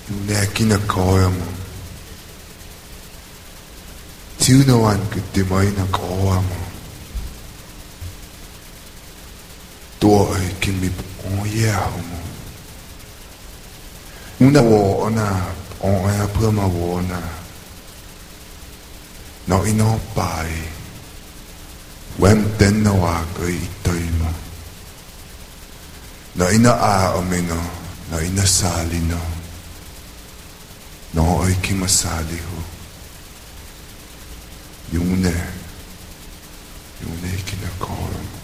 Yune kinakoya mo. Tiunawan kutimay na kawa mo. Tua ay kimiponyaho mo. Una wo na on ay puma wo na. No inopai. Wem tennawa kay itoy mo. Na inaa amino, na inasali no. No ay kimasali ho. Yune kinakora mo.